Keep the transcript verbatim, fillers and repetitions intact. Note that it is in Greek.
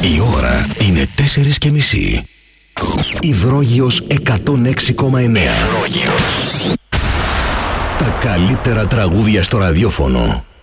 Η ώρα είναι τέσσερις και μισή. Υδρόγειος εκατόν έξι κόμμα εννέα. Τα καλύτερα τραγούδια στο ραδιόφωνο.